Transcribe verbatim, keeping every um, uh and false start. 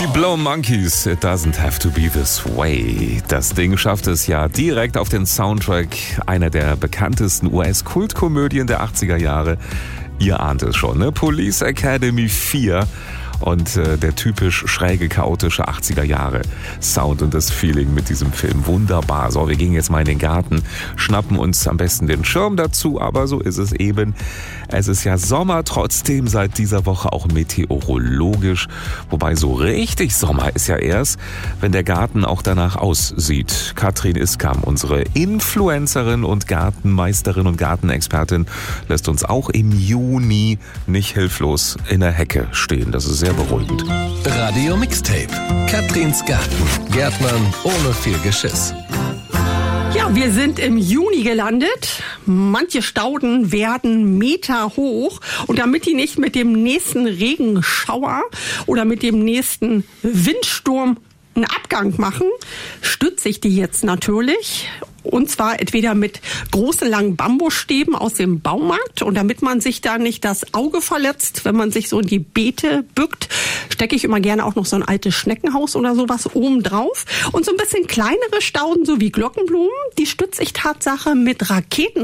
Die Blow Monkeys, It Doesn't Have to Be This Way. Das Ding schafft es ja direkt auf den Soundtrack einer der bekanntesten U S-Kultkomödien der achtziger Jahre. Ihr ahnt es schon, ne? Police Academy vier. Und äh, der typisch schräge, chaotische achtziger Jahre Sound und das Feeling mit diesem Film. Wunderbar. So, wir gehen jetzt mal in den Garten, schnappen uns am besten den Schirm dazu, aber so ist es eben. Es ist ja Sommer, trotzdem seit dieser Woche auch meteorologisch. Wobei so richtig Sommer ist ja erst, wenn der Garten auch danach aussieht. Katrin Iskam, unsere Influencerin und Gartenmeisterin und Gartenexpertin, lässt uns auch im Juni nicht hilflos in der Hecke stehen. Das ist sehr beruhigend. Radio Mixtape. Katrins Garten. Gärtnern ohne viel Geschiss. Ja, wir sind im Juni gelandet. Manche Stauden werden Meter hoch. Und damit die nicht mit dem nächsten Regenschauer oder mit dem nächsten Windsturm einen Abgang machen, stütze ich die jetzt natürlich. Und zwar entweder mit großen, langen Bambusstäben aus dem Baumarkt. Und damit man sich da nicht das Auge verletzt, wenn man sich so in die Beete bückt, stecke ich immer gerne auch noch so ein altes Schneckenhaus oder sowas oben drauf. Und so ein bisschen kleinere Stauden, so wie Glockenblumen, die stütze ich Tatsache mit Raketen.